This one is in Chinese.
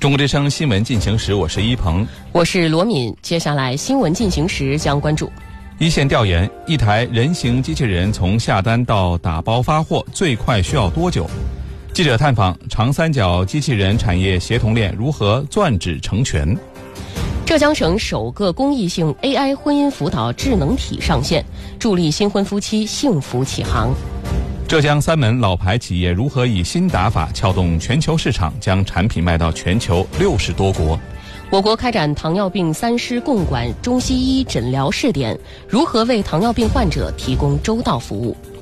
中国之声新闻进行时，我是一鹏， 我是罗敏。接下来新闻进行时将关注： 一线调研，一台人形机器人从下单到打包发货最快需要多久？记者探访长三角机器人产业协同链如何钻指成全。 浙江省首个公益性 AI 婚姻辅导智能体上线，助力新婚夫妻幸福起航。 浙江三门老牌企业如何以新打法撬动全球市场，将产品卖到全球60多国。 我国开展糖尿病3师共管中西医诊疗试点，如何为糖尿病患者提供周到服务。